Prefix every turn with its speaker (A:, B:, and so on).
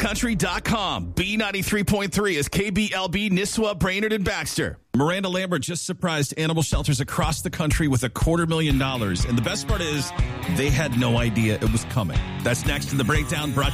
A: ChumbaCountry.com. B93.3 is KBLB, Nisswa, Brainerd, and Baxter. Miranda Lambert just surprised animal shelters across the country with $250,000. And the best part is they had no idea it was coming. That's next in The Breakdown, brought